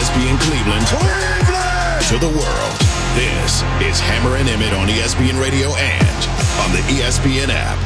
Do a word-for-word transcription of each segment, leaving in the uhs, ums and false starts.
S P N Cleveland, Cleveland to the world. This is Hammer and Emmett on E S P N Radio and on the E S P N app.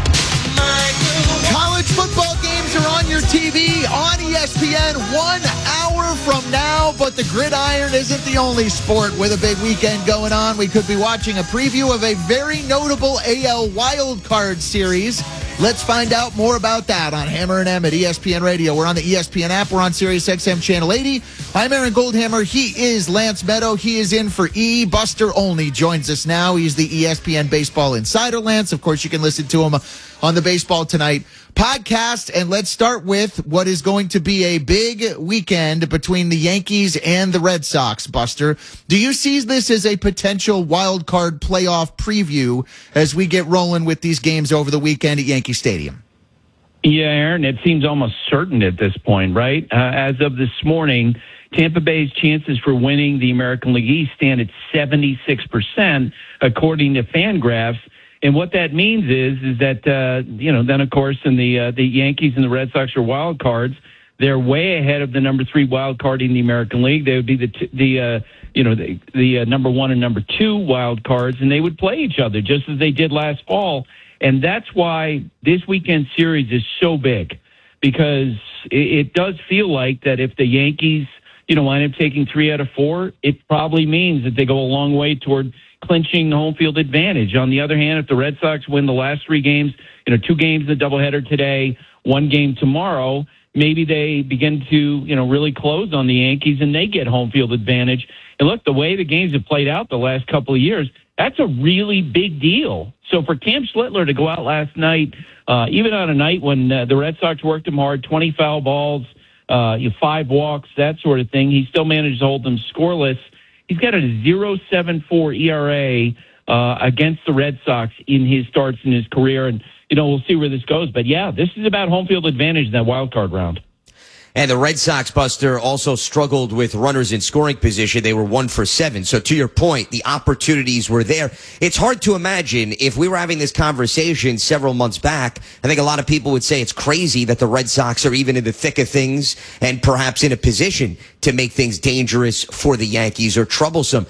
College football games are on your T V on E S P N one hour from now, but the gridiron isn't the only sport with a big weekend going on. We could be watching a preview of a very notable A L wildcard series. Let's find out more about that on Hammer and Emmett, E S P N Radio. We're on the E S P N app. We're on Sirius X M Channel eighty. I'm Aaron Goldhammer. He is Lance Meadow. He is in for E. Buster Olney joins us now. He's the E S P N Baseball Insider, Lance. Of course, you can listen to him on the Baseball Tonight podcast. And let's start with what is going to be a big weekend between the Yankees and the Red Sox, Buster. Do you see this as a potential wild card playoff preview as we get rolling with these games over the weekend at Yankee Stadium? Yeah, Aaron, it seems almost certain at this point, right? Uh, as of this morning, Tampa Bay's chances for winning the American League East stand at seventy-six percent, according to Fangraphs. And what that means is, is that, uh, you know, then, of course, in the uh, the Yankees and the Red Sox are wild cards. They're way ahead of the number three wild card in the American League. They would be the, t- the uh, you know, the, the uh, number one and number two wild cards, and they would play each other just as they did last fall. And that's why this weekend series is so big, because it, it does feel like that if the Yankees, you know, wind up taking three out of four, it probably means that they go a long way toward clinching the home field advantage. On the other hand, if the Red Sox win the last three games, you know, two games in the doubleheader today, one game tomorrow, maybe they begin to, you know, really close on the Yankees and they get home field advantage. And look, the way the games have played out the last couple of years, that's a really big deal. So for Cam Schlittler to go out last night, uh, even on a night when uh, the Red Sox worked him hard, twenty foul balls, uh, you know, five walks, that sort of thing, he still managed to hold them scoreless. He's got a point oh seven four E R A uh, against the Red Sox in his starts in his career. And, you know, we'll see where this goes. But, yeah, this is about home field advantage in that wild card round. And the Red Sox, Buster, also struggled with runners in scoring position. They were one for seven. So to your point, the opportunities were there. It's hard to imagine if we were having this conversation several months back. I think a lot of people would say it's crazy that the Red Sox are even in the thick of things and perhaps in a position to make things dangerous for the Yankees or troublesome.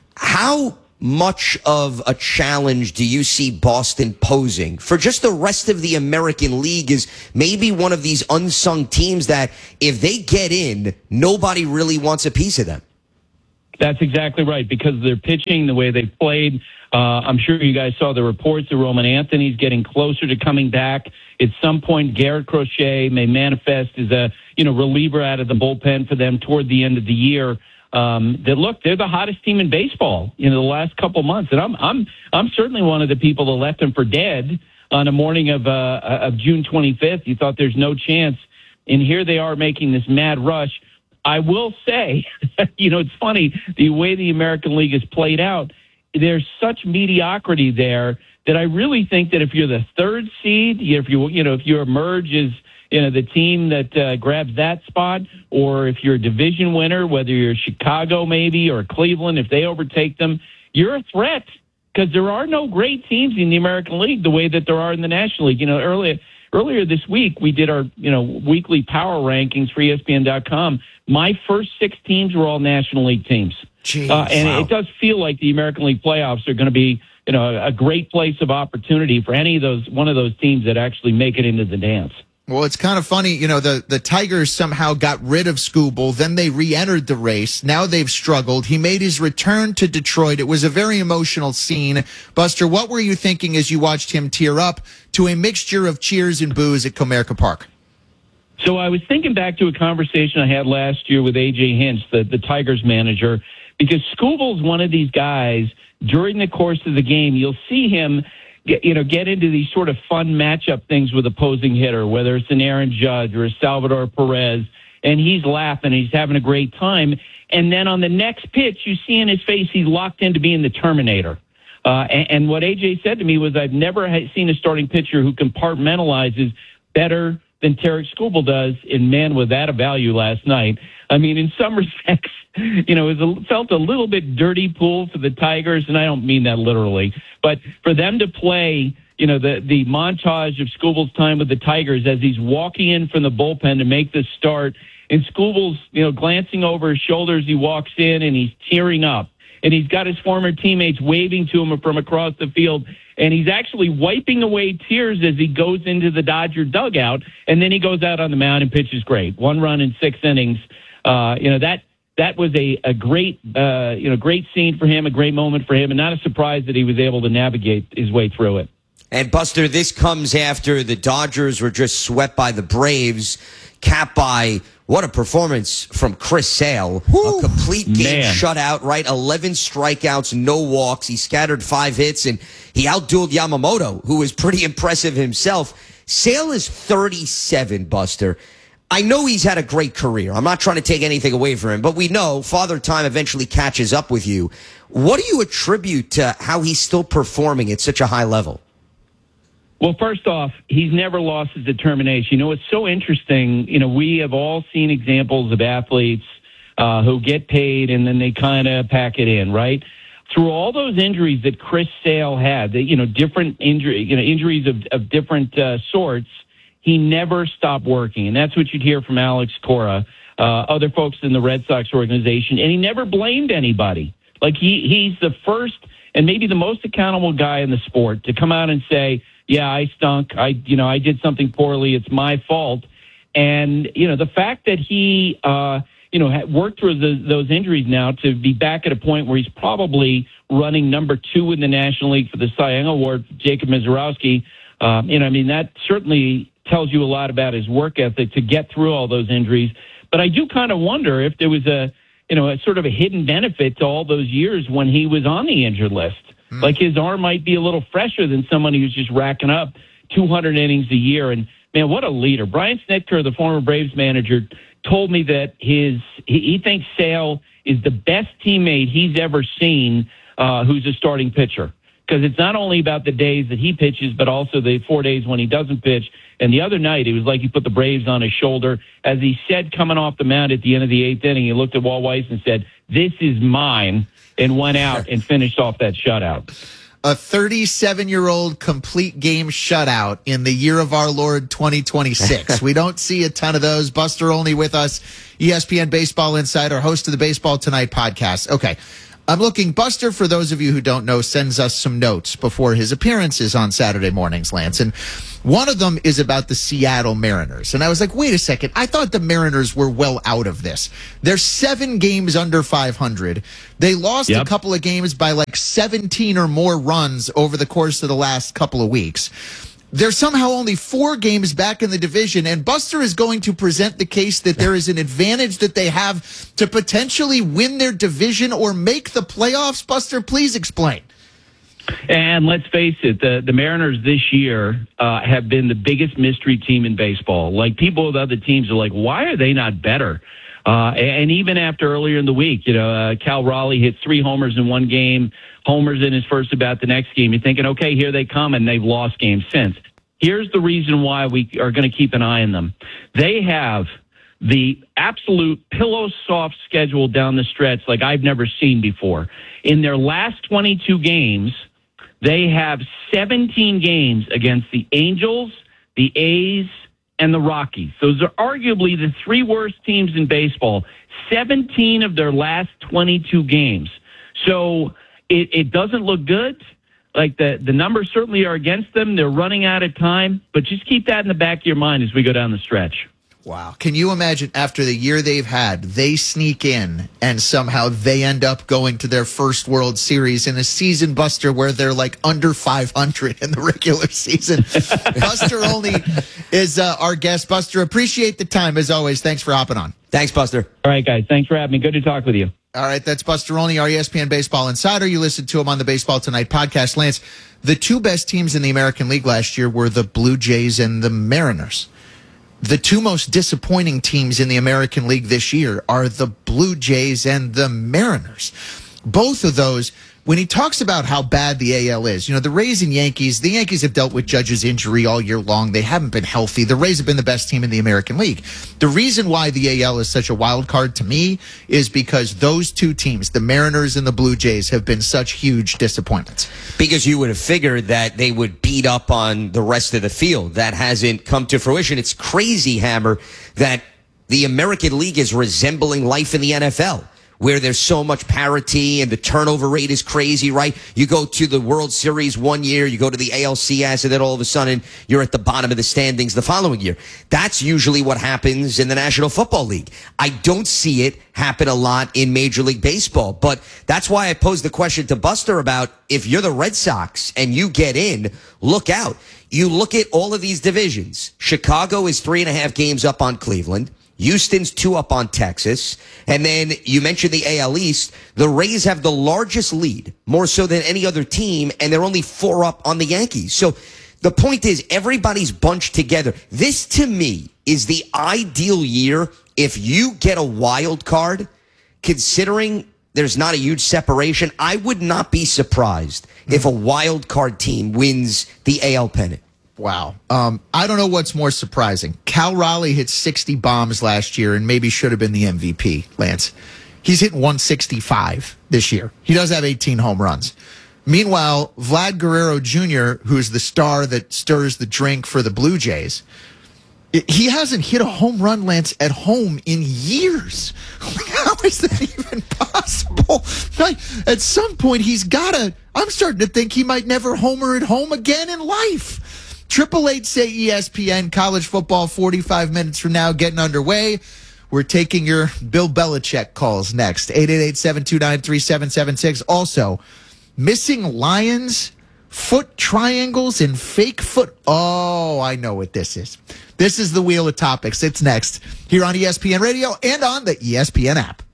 How much of a challenge do you see Boston posing for just the rest of the American League is maybe one of these unsung teams that if they get in, nobody really wants a piece of them? That's exactly right, because they're pitching the way they played. Uh, I'm sure you guys saw the reports that Roman Anthony's getting closer to coming back. At some point, Garrett Crochet may manifest as a, you know, reliever out of the bullpen for them toward the end of the year. Um, that look, they're the hottest team in baseball in the last couple months, and I'm I'm I'm certainly one of the people that left them for dead on the morning of uh, of June twenty-fifth. You thought there's no chance, and here they are making this mad rush. I will say, you know, it's funny the way the American League is played out. There's such mediocrity there that I really think that if you're the third seed, if you you know if you emerge as you know, the team that uh, grabs that spot, or if you're a division winner, whether you're Chicago maybe or Cleveland, if they overtake them, you're a threat, because there are no great teams in the American League the way that there are in the National League. You know, earlier earlier this week we did our you know weekly power rankings for E S P N dot com. My first six teams were all National League teams, Jeez, uh, and wow. it does feel like the American League playoffs are going to be you know a great place of opportunity for any of those one of those teams that actually make it into the dance. Well, it's kind of funny, you know, the, the Tigers somehow got rid of Skubal, then they re-entered the race. Now they've struggled. He made his return to Detroit. It was a very emotional scene. Buster, what were you thinking as you watched him tear up to a mixture of cheers and boos at Comerica Park? So I was thinking back to a conversation I had last year with A J Hinch, the, the Tigers manager, because Skubal's one of these guys, during the course of the game, you'll see him Get, you know, get into these sort of fun matchup things with opposing hitter, whether it's an Aaron Judge or a Salvador Perez, and he's laughing, he's having a great time. And then on the next pitch, you see in his face, he's locked into being the Terminator. Uh, and, and what A J said to me was, I've never seen a starting pitcher who compartmentalizes better than Tarik Skubal does, and man, was that a value last night. I mean, in some respects, you know, it was a, felt a little bit dirty pool for the Tigers, and I don't mean that literally, but for them to play, you know, the, the montage of Skubal's time with the Tigers as he's walking in from the bullpen to make the start, and Skubal's, you know, glancing over his shoulder as he walks in, and he's tearing up. And he's got his former teammates waving to him from across the field, and he's actually wiping away tears as he goes into the Dodger dugout, and then he goes out on the mound and pitches great. One run in six innings. Uh, you know, that that was a, a great, uh, you know, great scene for him, a great moment for him, and not a surprise that he was able to navigate his way through it. And, Buster, this comes after the Dodgers were just swept by the Braves, capped by what a performance from Chris Sale. Woo. A complete game Man. shutout, right? eleven strikeouts, no walks. He scattered five hits, and he outdueled Yamamoto, who was pretty impressive himself. Sale is thirty-seven, Buster. I know he's had a great career. I'm not trying to take anything away from him, but we know Father Time eventually catches up with you. What do you attribute to how he's still performing at such a high level? Well, first off, he's never lost his determination. You know, it's so interesting. You know, we have all seen examples of athletes uh, who get paid and then they kind of pack it in, right? Through all those injuries that Chris Sale had, that, you know, different injury, you know, injuries of, of different uh, sorts, he never stopped working. And that's what you'd hear from Alex Cora, uh, other folks in the Red Sox organization. And he never blamed anybody. Like, he he's the first and maybe the most accountable guy in the sport to come out and say, yeah, I stunk. I, you know, I did something poorly. It's my fault. And, you know, the fact that he, uh, you know, worked through the, those injuries now to be back at a point where he's probably running number two in the National League for the Cy Young Award, Jacob Misiorowski. Um, you know, I mean, that certainly tells you a lot about his work ethic to get through all those injuries. But I do kind of wonder if there was a, you know, a sort of a hidden benefit to all those years when he was on the injured list. Mm. Like, his arm might be a little fresher than someone who's just racking up two hundred innings a year. And, man, what a leader. Brian Snitker, the former Braves manager, told me that his he, he thinks Sale is the best teammate he's ever seen uh, who's a starting pitcher. Because it's not only about the days that he pitches, but also the four days when he doesn't pitch. And the other night, it was like he put the Braves on his shoulder. As he said coming off the mound at the end of the eighth inning, he looked at Walt Weiss and said, "This is mine," and went out and finished off that shutout. A thirty-seven-year-old complete game shutout in the year of our Lord twenty twenty-six. We don't see a ton of those. Buster Olney with us, E S P N Baseball Insider, host of the Baseball Tonight podcast. Okay. I'm looking, Buster, for those of you who don't know, sends us some notes before his appearances on Saturday mornings, Lance. And one of them is about the Seattle Mariners. And I was like, wait a second. I thought the Mariners were well out of this. They're seven games under five hundred. They lost yep. a couple of games by like seventeen or more runs over the course of the last couple of weeks. They're somehow only four games back in the division, and Buster is going to present the case that there is an advantage that they have to potentially win their division or make the playoffs. Buster, please explain. And let's face it, the, the Mariners this year uh, have been the biggest mystery team in baseball. Like, people with other teams are like, why are they not better? Uh, and even after earlier in the week, you know, uh, Cal Raleigh hit three homers in one game, homers in his first about the next game. You're thinking, okay, here they come, and they've lost games since. Here's the reason why we are going to keep an eye on them. They have the absolute pillow soft schedule down the stretch like I've never seen before. In their last twenty-two games, they have seventeen games against the Angels, the A's, and the Rockies. Those are arguably the three worst teams in baseball. seventeen of their last twenty-two games. So it, it doesn't look good. Like, the, the numbers certainly are against them. They're running out of time. But just keep that in the back of your mind as we go down the stretch. Wow. Can you imagine, after the year they've had, they sneak in and somehow they end up going to their first World Series in a season, Buster, where they're like under five hundred in the regular season? Buster Olney is uh, our guest. Buster, appreciate the time as always. Thanks for hopping on. Thanks, Buster. All right, guys. Thanks for having me. Good to talk with you. All right, that's Buster Olney, our E S P N Baseball Insider. You listened to him on the Baseball Tonight podcast. Lance, the two best teams in the American League last year were the Blue Jays and the Mariners. The two most disappointing teams in the American League this year are the Blue Jays and the Mariners. Both of those, when he talks about how bad the A L is, you know, the Rays and Yankees, the Yankees have dealt with Judge's injury all year long. They haven't been healthy. The Rays have been the best team in the American League. The reason why the A L is such a wild card to me is because those two teams, the Mariners and the Blue Jays, have been such huge disappointments. Because you would have figured that they would beat up on the rest of the field. That hasn't come to fruition. It's crazy, Hammer, that the American League is resembling life in the N F L, where there's so much parity and the turnover rate is crazy, right? You go to the World Series one year, you go to the A L C S, and then all of a sudden you're at the bottom of the standings the following year. That's usually what happens in the National Football League. I don't see it happen a lot in Major League Baseball, but that's why I posed the question to Buster about if you're the Red Sox and you get in, look out. You look at all of these divisions. Chicago is three and a half games up on Cleveland. Houston's two up on Texas. And then you mentioned the A L East. The Rays have the largest lead, more so than any other team, and they're only four up on the Yankees. So the point is everybody's bunched together. This, to me, is the ideal year if you get a wild card, considering there's not a huge separation. I would not be surprised if a wild card team wins the A L pennant. Wow. Um, I don't know what's more surprising. Cal Raleigh hit sixty bombs last year and maybe should have been the M V P, Lance. He's hitting one sixty-five this year. He does have eighteen home runs. Meanwhile, Vlad Guerrero Junior, who's the star that stirs the drink for the Blue Jays, he hasn't hit a home run, Lance, at home in years. How is that even possible? Like, at some point, he's got to... I'm starting to think he might never homer at home again in life. Triple eight say E S P N, college football forty-five minutes from now getting underway. We're taking your Bill Belichick calls next. eight eight eight, seven two nine, three seven seven six. Also, missing lions, foot triangles, and fake foot. Oh, I know what this is. This is the Wheel of Topics. It's next here on E S P N Radio and on the E S P N app.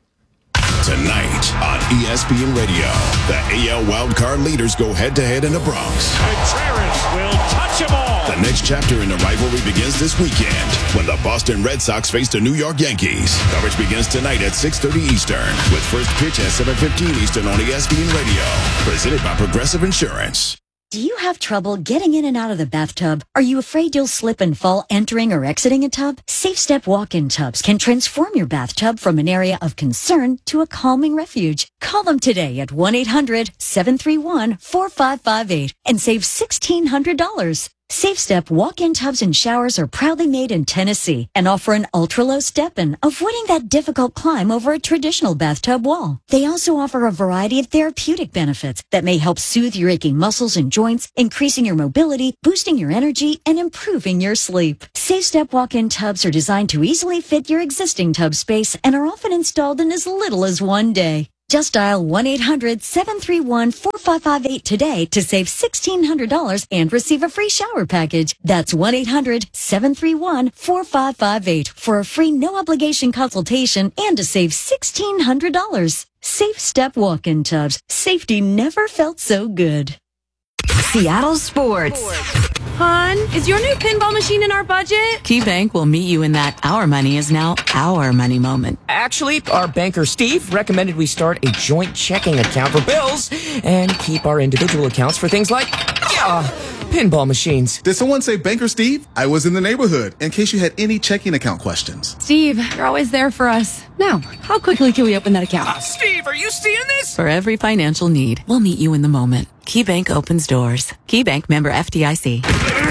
Tonight on E S P N Radio, the A L wildcard leaders go head-to-head in the Bronx. Contreras will touch them all. The next chapter in the rivalry begins this weekend when the Boston Red Sox face the New York Yankees. Coverage begins tonight at six thirty Eastern with first pitch at seven fifteen Eastern on E S P N Radio. Presented by Progressive Insurance. Do you have trouble getting in and out of the bathtub? Are you afraid you'll slip and fall entering or exiting a tub? Safe Step walk-in tubs can transform your bathtub from an area of concern to a calming refuge. Call them today at one eight hundred, seven three one, four five five eight and save sixteen hundred dollars. Safe Step walk-in tubs and showers are proudly made in Tennessee and offer an ultra-low step-in, avoiding that difficult climb over a traditional bathtub wall. They also offer a variety of therapeutic benefits that may help soothe your aching muscles and joints, increasing your mobility, boosting your energy, and improving your sleep. Safe Step walk-in tubs are designed to easily fit your existing tub space and are often installed in as little as one day. Just dial one eight hundred, seven three one, four five five eight today to save sixteen hundred dollars and receive a free shower package. That's one eight hundred, seven three one, four five five eight for a free no-obligation consultation and to save sixteen hundred dollars. Safe Step walk-in tubs. Safety never felt so good. Seattle Sports. Hon, is your new pinball machine in our budget? KeyBank will meet you in that our money is now our money moment. Actually, our banker Steve recommended we start a joint checking account for bills and keep our individual accounts for things like, yeah, pinball machines. Did someone say Banker Steve? I was in the neighborhood in case you had any checking account questions. Steve, you're always there for us. Now, how quickly can we open that account? Uh, Steve, are you seeing this? For every financial need, we'll meet you in the moment. KeyBank opens doors. KeyBank, member F D I C.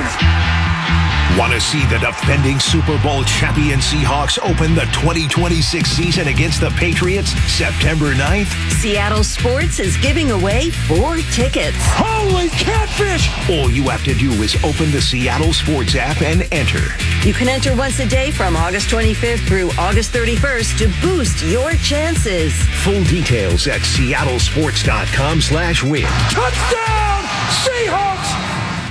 Want to see the defending Super Bowl champion Seahawks open the twenty twenty-six season against the Patriots September ninth? Seattle Sports is giving away four tickets. Holy catfish! All you have to do is open the Seattle Sports app and enter. You can enter once a day from August twenty-fifth through August thirty-first to boost your chances. Full details at seattlesports.com slash win. Touchdown, Seahawks!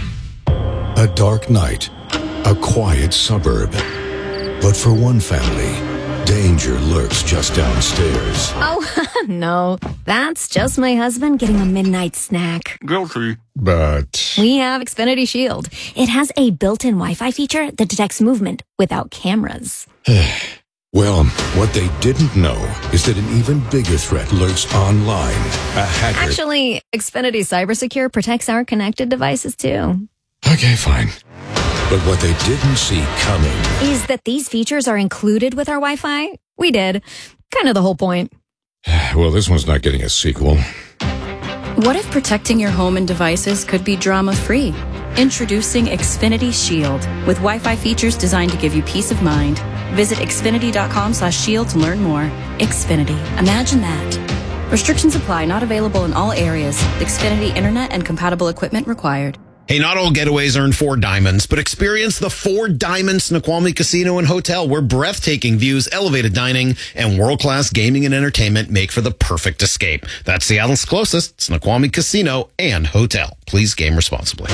A dark night, a quiet suburb. But for one family, danger lurks just downstairs. Oh, no. That's just my husband getting a midnight snack. Guilty. But we have Xfinity Shield. It has a built-in Wi-Fi feature that detects movement without cameras. Well, what they didn't know is that an even bigger threat lurks online. A hacker. Actually, Xfinity CyberSecure protects our connected devices, too. Okay, fine. But what they didn't see coming is that these features are included with our Wi-Fi. We did. Kind of the whole point. Well, this one's not getting a sequel. What if protecting your home and devices could be drama-free? Introducing Xfinity Shield with Wi-Fi features designed to give you peace of mind. Visit Xfinity.com slash shield to learn more. Xfinity. Imagine that. Restrictions apply. Not available in all areas. Xfinity Internet and compatible equipment required. Hey, not all getaways earn four diamonds, but experience the Four Diamonds Snoqualmie Casino and Hotel, where breathtaking views, elevated dining, and world-class gaming and entertainment make for the perfect escape. That's Seattle's closest Snoqualmie Casino and Hotel. Please game responsibly.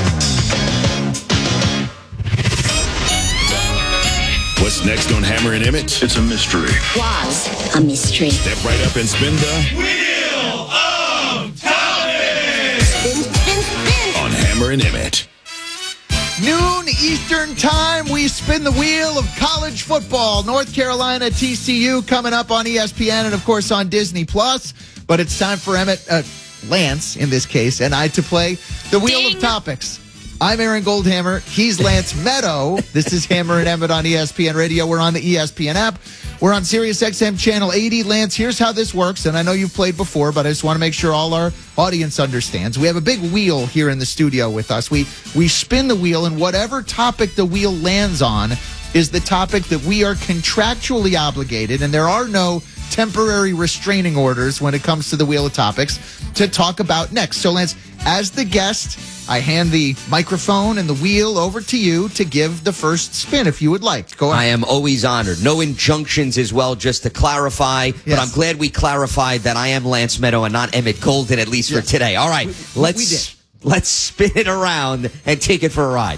What's next on Hammer and Emmett? It's a mystery. Was a mystery. Step right up and spin the Wheel of Tommy! Spin, spin, spin. on Hammer and Emmett. Noon Eastern Time, we spin the wheel of college football. North Carolina, T C U coming up on E S P N and, of course, on Disney Plus. But it's time for Emmett, uh, Lance, in this case, and I to play the Wheel Ding. of Topics. I'm Aaron Goldhammer. He's Lance Meadow. This is Hammer and Emmett on E S P N Radio. We're on the E S P N app. We're on Sirius X M Channel eighty. Lance, here's how this works, and I know you've played before, but I just want to make sure all our audience understands. We have a big wheel here in the studio with us. We we spin the wheel, and whatever topic the wheel lands on is the topic that we are contractually obligated, and there are no temporary restraining orders when it comes to the Wheel of Topics to talk about next. So, Lance, as the guest, I hand the microphone and the wheel over to you to give the first spin, if you would like. Go ahead. I am always honored. No injunctions as well, just to clarify. Yes. But I'm glad we clarified that I am Lance Meadow and not Emmett Golden, at least yes. for today. All right, we, let's we did. let's spin it around and take it for a ride.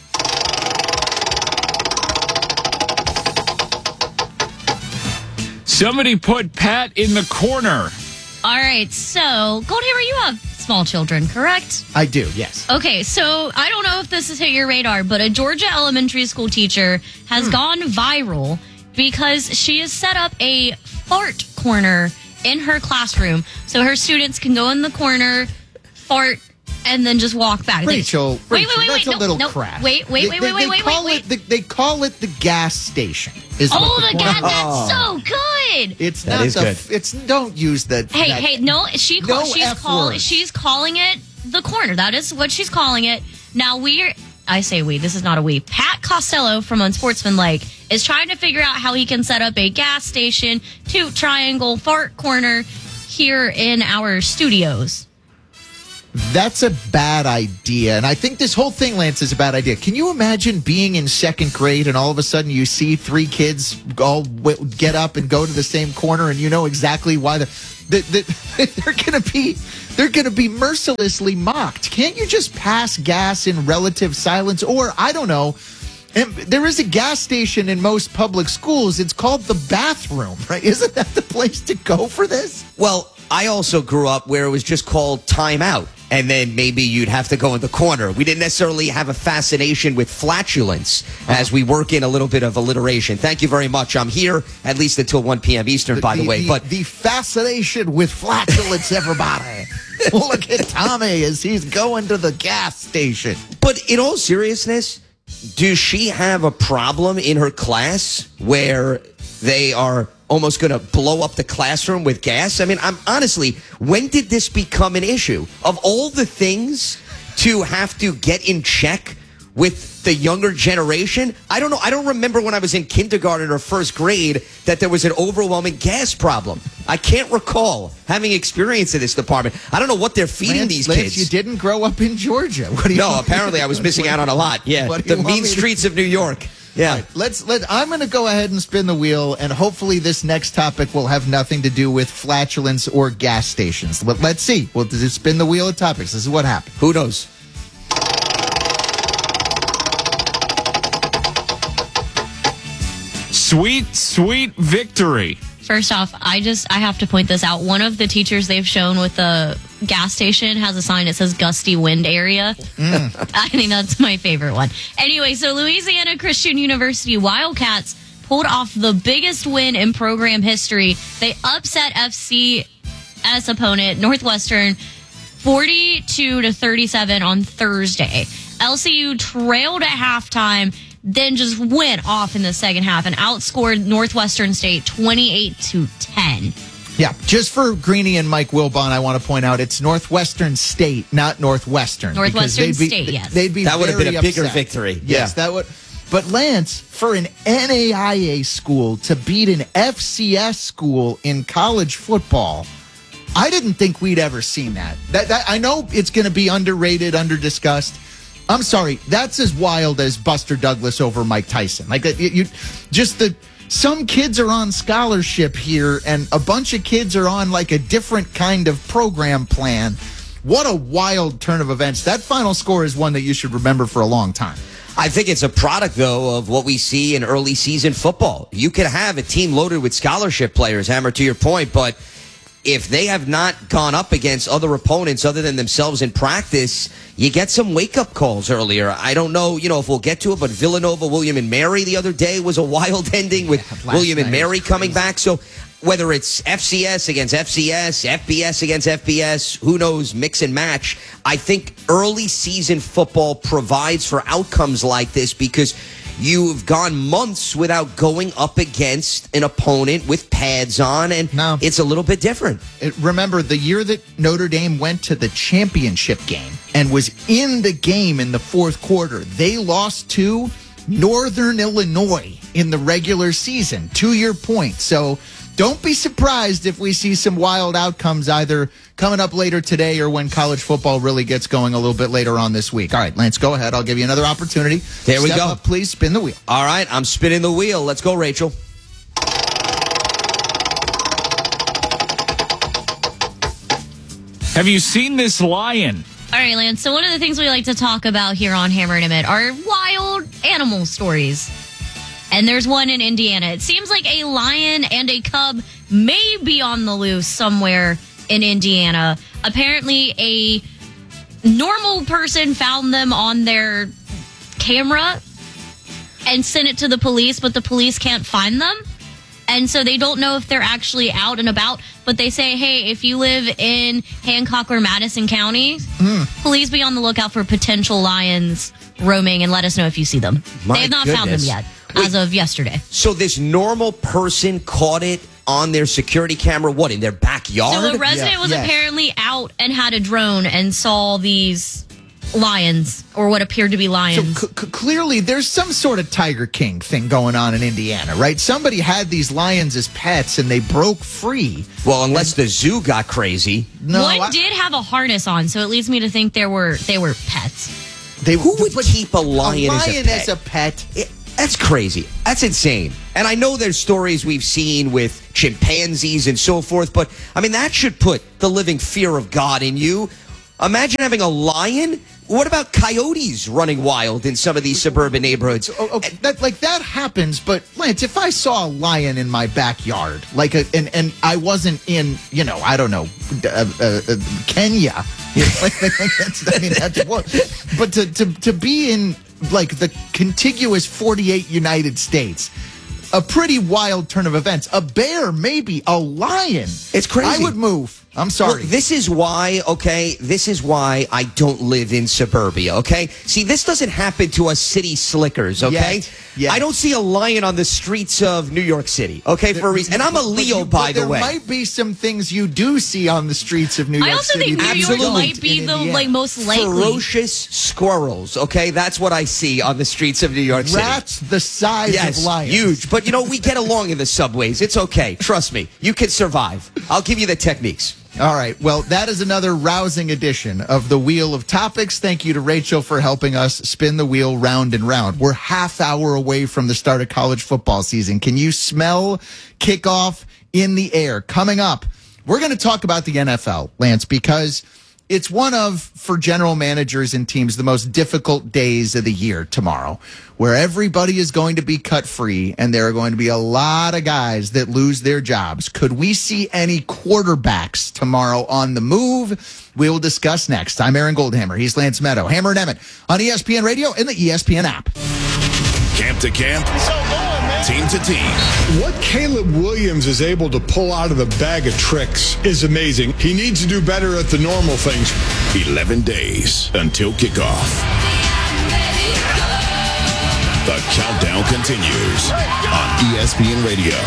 Somebody put Pat in the corner. All right, so, Goldhammer, you have small children, correct? I do, yes. Okay, so I don't know if this has hit your radar, but a Georgia elementary school teacher has hmm. gone viral because she has set up a fart corner in her classroom so her students can go in the corner, fart, and then just walk back. Rachel, they, Rachel wait, wait, wait, that's wait, a little no, crap. Wait, wait, they, wait, they, wait, they wait, call wait, it the, They call it the gas station. Is oh, what the gas! That's so good. It's that not is the. good. It's don't use the. Hey, that, hey, no, she call, no she's F calling words. she's calling it the corner. That is what she's calling it. Now we're. I say we. This is not a we. Pat Costello from Unsportsmanlike is trying to figure out how he can set up a gas station, toot triangle, fart corner here in our studios. That's a bad idea. And I think this whole thing, Lance, is a bad idea. Can you imagine being in second grade and all of a sudden you see three kids all w- get up and go to the same corner and you know exactly why the, the, the, they're going to be they're going to be mercilessly mocked. Can't you just pass gas in relative silence? Or, I don't know, and there is a gas station in most public schools. It's called the bathroom, right? Isn't that the place to go for this? Well, I also grew up where it was just called timeout. And then maybe you'd have to go in the corner. We didn't necessarily have a fascination with flatulence as we work in a little bit of alliteration. Thank you very much. I'm here at least until one p.m. Eastern, by the, the way. The, but the fascination with flatulence, everybody. Look at Tommy as he's going to the gas station. But in all seriousness, does she have a problem in her class where they are almost going to blow up the classroom with gas? I mean, I'm honestly, when did this become an issue? Of all the things to have to get in check with the younger generation, I don't know. I don't remember when I was in kindergarten or first grade that there was an overwhelming gas problem. I can't recall having experience in this department. I don't know what they're feeding Lance, these Lance, kids. You didn't grow up in Georgia. What do you no, apparently I was missing out on a lot. Yeah, the mean streets of New York. Yeah, right, let's let. I'm going to go ahead and spin the wheel, and hopefully this next topic will have nothing to do with flatulence or gas stations. Let, let's see. We'll just spin the wheel of topics. This is what happened. Who knows? Sweet, sweet victory. First off, I just I have to point this out. One of the teachers they've shown with the gas station has a sign that says gusty wind area. Mm. I think that's my favorite one. Anyway, so Louisiana Christian University Wildcats pulled off the biggest win in program history. They upset F C S opponent Northwestern forty-two to thirty-seven on Thursday. L C U trailed at halftime, then just went off in the second half and outscored Northwestern State twenty-eight to ten. Yeah, just for Greeny and Mike Wilbon, I want to point out it's Northwestern State, not Northwestern. Northwestern be, State, yes. They'd be that would have been a upset. bigger victory. Yes, yeah. that would. But Lance, for an N A I A school to beat an F C S school in college football, I didn't think we'd ever seen that. That, that I know it's going to be underrated, under-discussed. I'm sorry, that's as wild as Buster Douglas over Mike Tyson. Like, you, you just the some kids are on scholarship here, and a bunch of kids are on like a different kind of program plan. What a wild turn of events. That final score is one that you should remember for a long time. I think it's a product, though, of what we see in early season football. You could have a team loaded with scholarship players, Hammer, to your point, but if they have not gone up against other opponents other than themselves in practice, you get some wake-up calls earlier. I don't know, you know, if we'll get to it, but Villanova, William and Mary the other day was a wild ending with yeah, William and Mary coming back. So whether it's F C S against F C S, F B S against F B S, who knows, mix and match. I think early season football provides for outcomes like this because you've gone months without going up against an opponent with pads on, and no. It's a little bit different. It, remember, the year that Notre Dame went to the championship game and was in the game in the fourth quarter, they lost to Northern Illinois in the regular season, to your point. So don't be surprised if we see some wild outcomes either coming up later today or when college football really gets going a little bit later on this week. All right, Lance, go ahead. I'll give you another opportunity. There we Step go. Up, please spin the wheel. All right, I'm spinning the wheel. Let's go, Rachel. Have you seen this lion? All right, Lance. So one of the things we like to talk about here on Hammer and Emmett are wild animal stories. And there's one in Indiana. It seems like a lion and a cub may be on the loose somewhere in Indiana. Apparently, a normal person found them on their camera and sent it to the police, but the police can't find them. And so they don't know if they're actually out and about. But they say, hey, if you live in Hancock or Madison County, mm. please be on the lookout for potential lions roaming and let us know if you see them. My they have not goodness. found them yet. Wait, as of yesterday. So this normal person caught it on their security camera, what, in their backyard? So a resident Yeah, was yes. apparently out and had a drone and saw these lions, or what appeared to be lions. So c- c- clearly there's some sort of Tiger King thing going on in Indiana, right? Somebody had these lions as pets and they broke free. Well, unless the zoo got crazy. No, One I- did have a harness on, so it leads me to think there were they were pets. They, Who would keep a lion, a lion as a pet? As a pet? It, that's crazy. That's insane. And I know there's stories we've seen with chimpanzees and so forth, but I mean, that should put the living fear of God in you. Imagine having a lion. What about coyotes running wild in some of these suburban neighborhoods? Oh, okay, that, like that happens, but Lance, if I saw a lion in my backyard, like a, and and I wasn't in, you know, I don't know, uh, uh, uh, Kenya, you know, like, like that's, I mean, that's what. But to, to to be in like the contiguous forty-eight United States, a pretty wild turn of events. A bear, maybe a lion. It's crazy. I would move. I'm sorry. Look, this is why, okay, this is why I don't live in suburbia, okay? See, this doesn't happen to us city slickers, okay? Yet, yet. I don't see a lion on the streets of New York City, okay, for a reason. And I'm a Leo, you, by the there way. There might be some things you do see on the streets of New York I also City. think New that York you don't might be in the Indiana. like most likely. Ferocious squirrels, okay? That's what I see on the streets of New York City. Rats the size Yes, of lions. huge. But, you know, we get along in the subways. It's okay. Trust me. You can survive. I'll give you the techniques. All right. Well, that is another rousing edition of the Wheel of Topics. Thank you to Rachel for helping us spin the wheel round and round. We're half hour away from the start of college football season. Can you smell kickoff in the air? Coming up, we're going to talk about the N F L, Lance, because it's one of, for general managers and teams, the most difficult days of the year tomorrow, where everybody is going to be cut free, and there are going to be a lot of guys that lose their jobs. Could we see any quarterbacks tomorrow on the move? We will discuss next. I'm Aaron Goldhammer. He's Lance Meadow. Hammer and Emmett on E S P N Radio and the E S P N app. Camp to camp, team to team. What Caleb Williams is able to pull out of the bag of tricks is amazing. He needs to do better at the normal things. eleven days until kickoff. The countdown continues on E S P N Radio.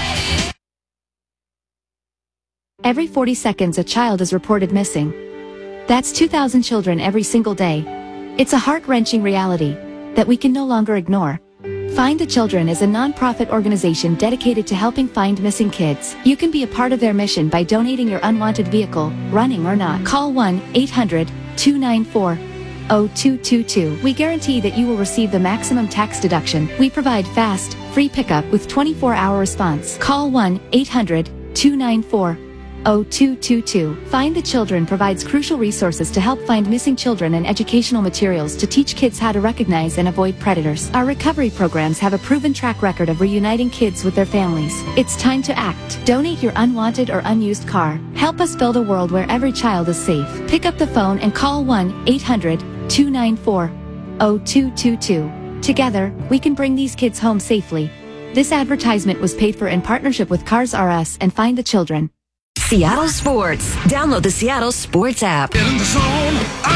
Every forty seconds, a child is reported missing. That's two thousand children every single day. It's a heart-wrenching reality that we can no longer ignore. Find the Children is a non-profit organization dedicated to helping find missing kids. You can be a part of their mission by donating your unwanted vehicle, running or not. Call one eight hundred two nine four oh two two two. We guarantee that you will receive the maximum tax deduction. We provide fast, free pickup with twenty-four hour response. Call one eight hundred two nine four oh two two two. Find the Children provides crucial resources to help find missing children and educational materials to teach kids how to recognize and avoid predators. Our recovery programs have a proven track record of reuniting kids with their families. It's time to act. Donate your unwanted or unused car. Help us build a world where every child is safe. Pick up the phone and call one eight hundred two nine four oh two two two. Together, we can bring these kids home safely. This advertisement was paid for in partnership with Cars R Us and Find the Children. Seattle Sports. Download the Seattle Sports app. In the zone,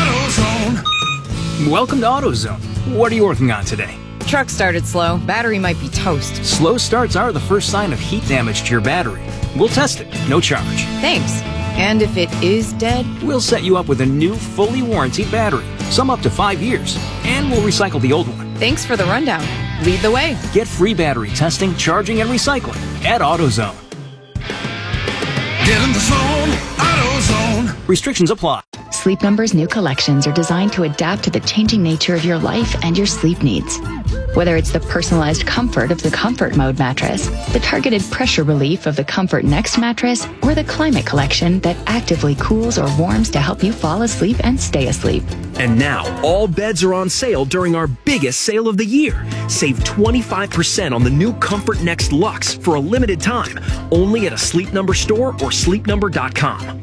AutoZone. Welcome to AutoZone. What are you working on today? Truck started slow. Battery might be toast. Slow starts are the first sign of heat damage to your battery. We'll test it, no charge. Thanks. And if it is dead? We'll set you up with a new, fully warranted battery, some up to five years, and we'll recycle the old one. Thanks for the rundown. Lead the way. Get free battery testing, charging, and recycling at AutoZone. Get in the zone, AutoZone. Restrictions apply. Sleep Number's new collections are designed to adapt to the changing nature of your life and your sleep needs. Whether it's the personalized comfort of the Comfort Mode mattress, the targeted pressure relief of the Comfort Next mattress, or the Climate Collection that actively cools or warms to help you fall asleep and stay asleep. And now, all beds are on sale during our biggest sale of the year. Save twenty-five percent on the new Comfort Next Luxe for a limited time, only at a Sleep Number store or sleep number dot com.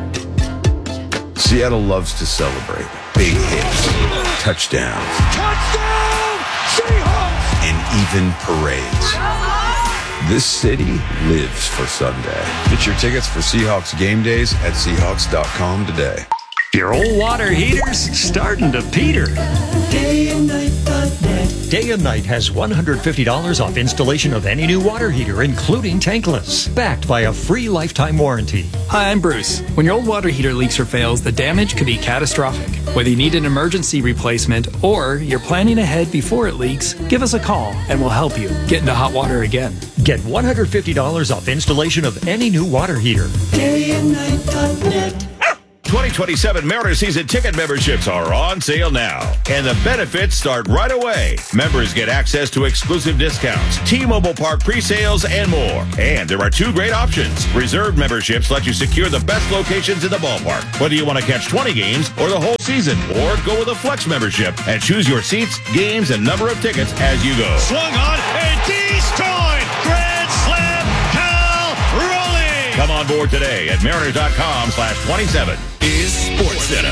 Seattle loves to celebrate big hits, touchdowns, Touchdown, Seahawks! and even parades. This city lives for Sunday. Get your tickets for Seahawks game days at Seahawks dot com today. Your old water heater's starting to peter. Day and Night dot net. Day and Night has one hundred fifty dollars off installation of any new water heater, including tankless, backed by a free lifetime warranty. Hi, I'm Bruce. When your old water heater leaks or fails, the damage could be catastrophic. Whether you need an emergency replacement or you're planning ahead before it leaks, give us a call and we'll help you get into hot water again. Get one hundred fifty dollars off installation of any new water heater. Day and Night dot net. twenty twenty-seven Mariners season ticket memberships are on sale now, and the benefits start right away. Members get access to exclusive discounts, T-Mobile Park pre-sales, and more. And there are two great options. Reserved memberships let you secure the best locations in the ballpark, whether you want to catch twenty games or the whole season, or go with a flex membership and choose your seats, games, and number of tickets as you go. Swung on and destroyed. Grand slam. Cal Raleigh. Come on board today at mariners dot com slash twenty-seven. Is Sports Center.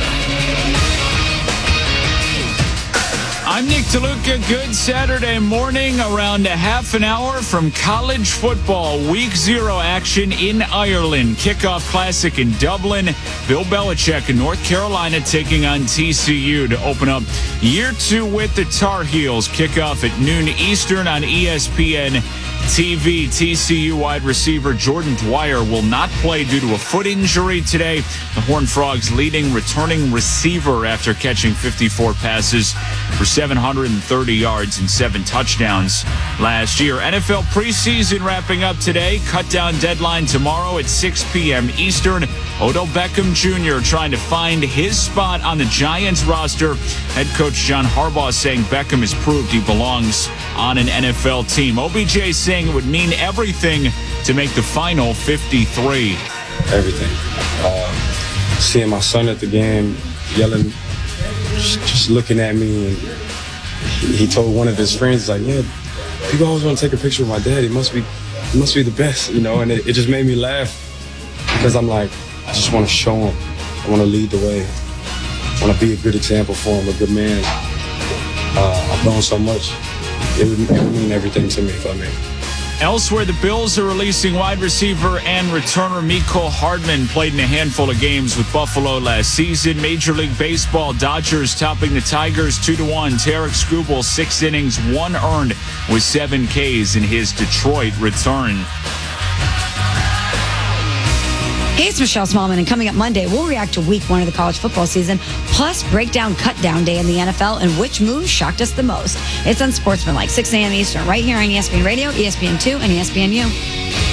I'm Nick DeLuca. Good Saturday morning. Around a half an hour from college football. Week zero action in Ireland. Kickoff classic in Dublin. Bill Belichick in North Carolina taking on T C U to open up year two with the Tar Heels. Kickoff at noon Eastern on E S P N T V. T C U wide receiver Jordan Dwyer will not play due to a foot injury today. The Horned Frogs leading returning receiver after catching fifty-four passes for seven hundred thirty yards and seven touchdowns last year. N F L preseason wrapping up today. Cut down deadline tomorrow at six p.m. Eastern. Odell Beckham Junior trying to find his spot on the Giants roster. Head coach John Harbaugh saying Beckham has proved he belongs on an N F L team. O B J saying it would mean everything to make the final fifty-three. Everything. Uh, seeing my son at the game, yelling, just, just looking at me, and he, he told one of his friends, like, yeah, people always want to take a picture of my dad. He must be, he must be the best, you know. And it, it just made me laugh because I'm like, I just want to show him. I want to lead the way. I want to be a good example for him, a good man. Uh, I've grown so much. It would, it would mean everything to me if I made it. Elsewhere, the Bills are releasing wide receiver and returner Mecole Hardman. Played in a handful of games with Buffalo last season. Major League Baseball, Dodgers topping the Tigers two to one. Tarek Skubal, six innings, one earned with seven Ks in his Detroit return. Hey, it's Michelle Smallman, and coming up Monday, we'll react to week one of the college football season, plus break down cut down day in the N F L and which moves shocked us the most. It's Unsportsmanlike, six a.m. Eastern, right here on E S P N Radio, E S P N two, and E S P N U.